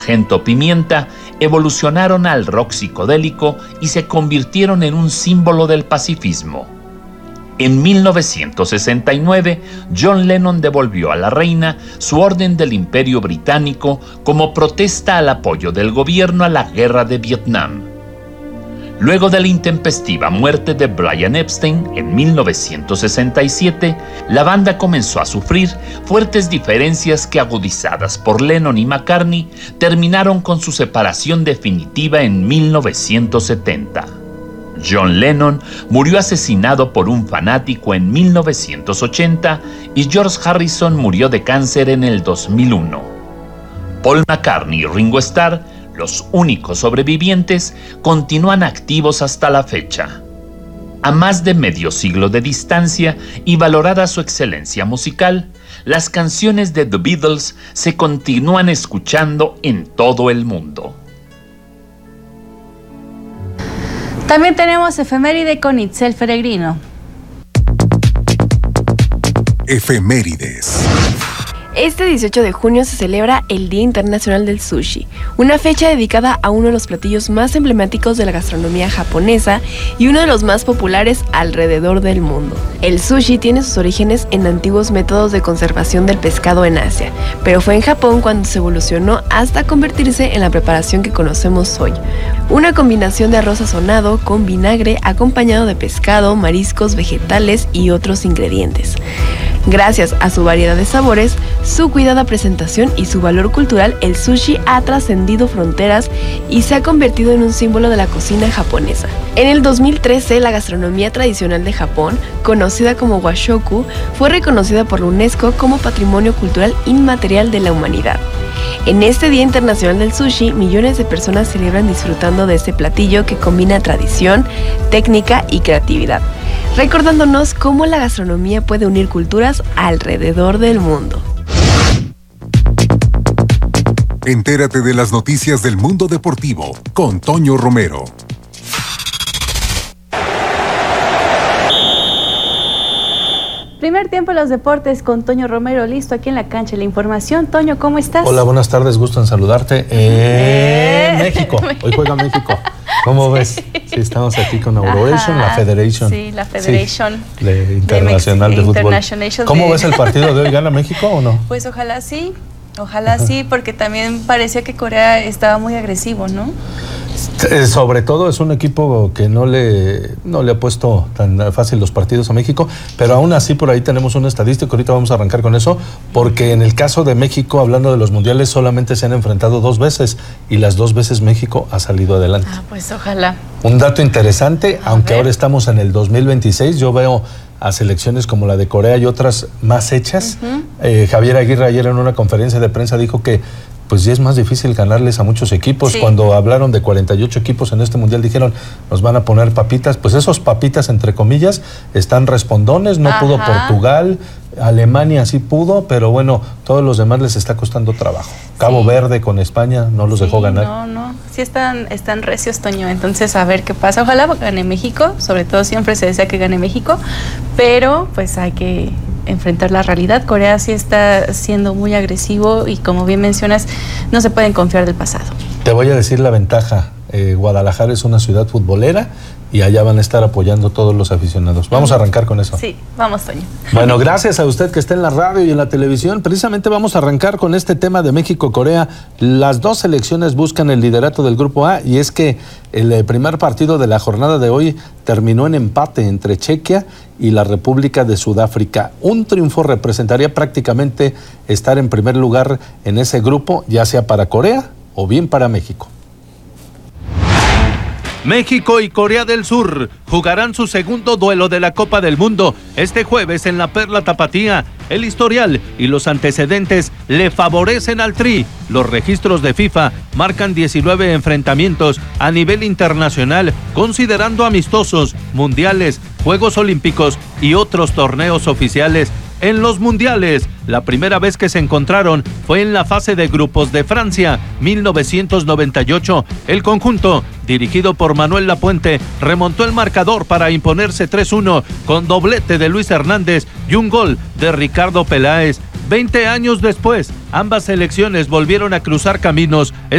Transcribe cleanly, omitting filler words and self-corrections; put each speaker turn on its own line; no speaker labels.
Sargento Pimienta evolucionaron al rock psicodélico y se convirtieron en un símbolo del pacifismo. En 1969, John Lennon devolvió a la reina su Orden del Imperio Británico como protesta al apoyo del gobierno a la guerra de Vietnam. Luego de la intempestiva muerte de Brian Epstein en 1967, la banda comenzó a sufrir fuertes diferencias que, agudizadas por Lennon y McCartney, terminaron con su separación definitiva en 1970. John Lennon murió asesinado por un fanático en 1980 y George Harrison murió de cáncer en el 2001. Paul McCartney y Ringo Starr, los únicos sobrevivientes, continúan activos hasta la fecha. A más de medio siglo de distancia y valorada su excelencia musical, las canciones de The Beatles se continúan escuchando en todo el mundo.
También tenemos efeméride con Itzel Peregrino.
Efemérides.
Este 18 de junio se celebra el Día Internacional del Sushi, una fecha dedicada a uno de los platillos más emblemáticos de la gastronomía japonesa y uno de los más populares alrededor del mundo. El sushi tiene sus orígenes en antiguos métodos de conservación del pescado en Asia, pero fue en Japón cuando se evolucionó hasta convertirse en la preparación que conocemos hoy. Una combinación de arroz sazonado con vinagre acompañado de pescado, mariscos, vegetales y otros ingredientes. Gracias a su variedad de sabores, su cuidada presentación y su valor cultural, el sushi ha trascendido fronteras y se ha convertido en un símbolo de la cocina japonesa. En el 2013, la gastronomía tradicional de Japón, conocida como washoku, fue reconocida por la UNESCO como Patrimonio Cultural Inmaterial de la Humanidad. En este Día Internacional del Sushi, millones de personas celebran disfrutando de este platillo que combina tradición, técnica y creatividad, recordándonos cómo la gastronomía puede unir culturas alrededor del mundo.
Entérate de las noticias del mundo deportivo con Toño Romero.
Primer tiempo en los deportes con Toño Romero, listo aquí en la cancha. La información, Toño, ¿cómo estás?
Hola, buenas tardes, gusto en saludarte. México, hoy juega México. ¿Cómo ves? Sí, estamos aquí con Eurovision, la Federation.
Sí, la Federation.
Sí, Internacional de Fútbol. ¿Cómo ves el partido de hoy? ¿Gana México o no?
Pues ojalá sí, porque también parecía que Corea estaba muy agresivo, ¿no?
Sobre todo es un equipo que no le ha puesto tan fácil los partidos a México, pero aún así por ahí tenemos un estadístico, ahorita vamos a arrancar con eso, porque en el caso de México, hablando de los mundiales, solamente se han enfrentado 2 veces y las 2 veces México ha salido adelante.
Pues ojalá.
Un dato interesante, aunque ahora estamos en el 2026, yo veo a selecciones como la de Corea y otras más hechas. Javier Aguirre ayer en una conferencia de prensa dijo que pues ya es más difícil ganarles a muchos equipos. Sí. Cuando hablaron de 48 equipos en este mundial, dijeron, nos van a poner papitas. Pues esos papitas, entre comillas, están respondones. No pudo Portugal, Alemania sí pudo, pero bueno, todos los demás les está costando trabajo. Cabo Verde con España no los dejó ganar.
No, sí están recios, Toño. Entonces, a ver qué pasa. Ojalá gane México, sobre todo siempre se desea que gane México, pero pues hay que enfrentar la realidad. Corea sí está siendo muy agresivo y, como bien mencionas, no se pueden confiar del pasado. Te
voy a decir la ventaja. Guadalajara es una ciudad futbolera y allá van a estar apoyando todos los aficionados. Vamos a arrancar con eso.
Sí, vamos, Toño.
Bueno, gracias a usted que está en la radio y en la televisión. Precisamente vamos a arrancar con este tema de México-Corea. Las 2 selecciones buscan el liderato del Grupo A, y es que el primer partido de la jornada de hoy terminó en empate entre Chequia y la República de Sudáfrica. Un triunfo representaría prácticamente estar en primer lugar en ese grupo, ya sea para Corea o bien para México.
México y Corea del Sur jugarán su segundo duelo de la Copa del Mundo este jueves en la Perla Tapatía. El historial y los antecedentes le favorecen al Tri. Los registros de FIFA marcan 19 enfrentamientos a nivel internacional, considerando amistosos, mundiales, Juegos Olímpicos y otros torneos oficiales. En los mundiales, la primera vez que se encontraron fue en la fase de grupos de Francia, 1998. El conjunto, dirigido por Manuel Lapuente, remontó el marcador para imponerse 3-1 con doblete de Luis Hernández y un gol de Ricardo Peláez. 20 años después, ambas selecciones volvieron a cruzar caminos.